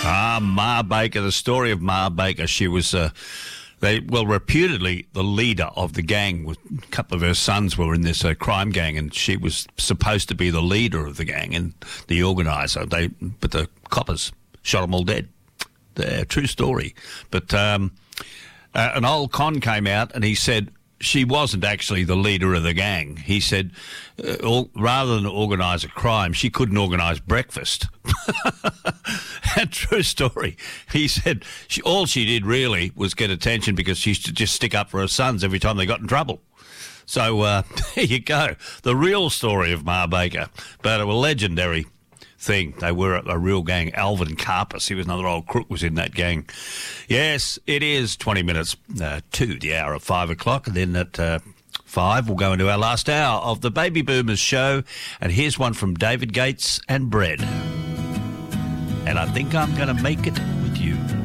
Ma Baker, the story of Ma Baker. She was, reputedly the leader of the gang. A couple of her sons were in this crime gang, and she was supposed to be the leader of the gang and the organiser. But the coppers shot them all dead. True story. But an old con came out and he said she wasn't actually the leader of the gang. He said, rather than organise a crime, she couldn't organise breakfast. True story. He said all she did really was get attention because she used to just stick up for her sons every time they got in trouble. So there you go. The real story of Ma Baker. But a legendary thing. They were a real gang. Alvin Karpus, he was another old crook, was in that gang. Yes, it is 20 minutes to the hour of 5 o'clock, and then at 5 we'll go into our last hour of the Baby Boomers show, and here's one from David Gates and Bread. And I think I'm going to make it with you.